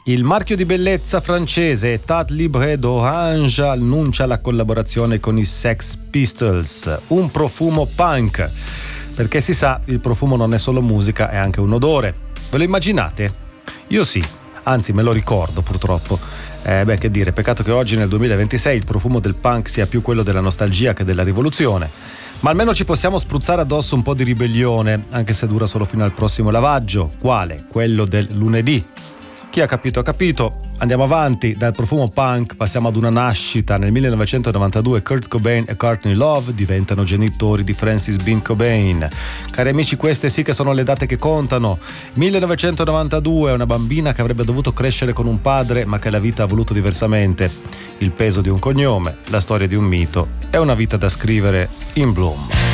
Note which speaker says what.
Speaker 1: Il marchio di bellezza francese État Libre d'Orange annuncia la collaborazione con i Sex Pistols, un profumo punk. Perché si sa, il profumo non è solo musica, è anche un odore. Ve lo immaginate? Io sì, anzi me lo ricordo purtroppo. Che dire, peccato che oggi nel 2026 il profumo del punk sia più quello della nostalgia che della rivoluzione. Ma almeno ci possiamo spruzzare addosso un po' di ribellione, anche se dura solo fino al prossimo lavaggio. Quale? Quello del lunedì. Chi ha capito ha capito. Andiamo avanti, dal profumo punk passiamo ad una nascita. Nel 1992 Kurt Cobain e Courtney Love diventano genitori di Frances Bean Cobain. Cari amici, queste sì che sono le date che contano. 1992, una bambina che avrebbe dovuto crescere con un padre ma che la vita ha voluto diversamente. Il peso di un cognome, la storia di un mito e una vita da scrivere in bloom.